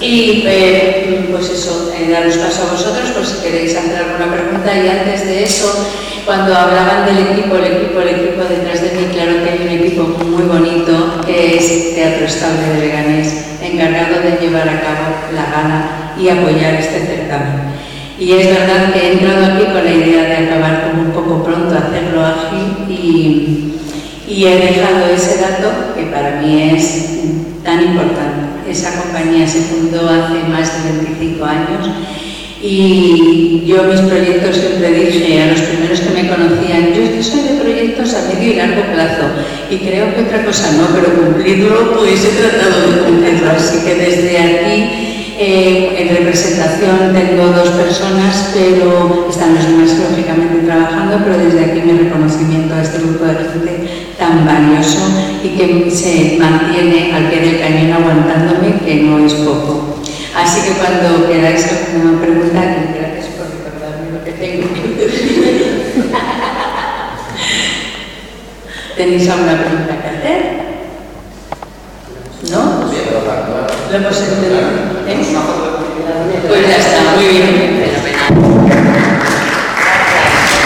Y pues eso, daros paso a vosotros por si queréis hacer alguna pregunta. Y antes de eso, cuando hablaban del equipo detrás de mí, claro que hay un equipo muy bonito que es Teatro Estable de Leganés, encargado de llevar a cabo la gala y apoyar este certamen. Y es verdad que he entrado aquí con la idea de acabar como un poco pronto, hacerlo ágil y he dejado ese dato que para mí es tan importante. Esa compañía se fundó hace más de 25 años y yo mis proyectos siempre dije a los primeros que me conocían, yo es que soy de proyectos a medio y largo plazo y creo que otra cosa no, pero cumplirlo pues he tratado de cumplirlo. Así que desde aquí en representación tengo 2 personas, pero están los demás lógicamente trabajando, pero desde aquí mi reconocimiento a este grupo de gente tan valioso y que se mantiene al pie del cañón aguantándome, que no es poco. Así que cuando queráis alguna pregunta, gracias por recordarme lo que tengo que decir. ¿Tenéis alguna pregunta que hacer? ¿No? Lo hemos entendido.